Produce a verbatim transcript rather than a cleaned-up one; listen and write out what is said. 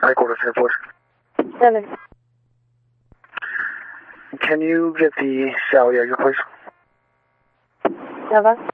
Headquarters here, please. Seven. Can you get the Sally Yeager, please? Nova.